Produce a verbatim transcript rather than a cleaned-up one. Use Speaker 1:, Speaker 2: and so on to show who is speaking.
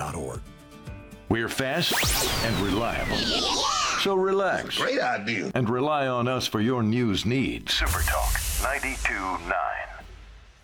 Speaker 1: dot org.
Speaker 2: We're fast and reliable. So relax.
Speaker 3: Great idea.
Speaker 2: And rely on us for your news needs.
Speaker 4: Super Talk ninety-two point nine.